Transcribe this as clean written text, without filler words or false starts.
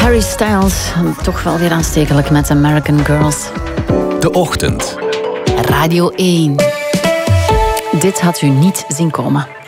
Harry Styles, toch wel weer aanstekelijk met American Girls. De Ochtend. Radio 1. Dit had u niet zien komen.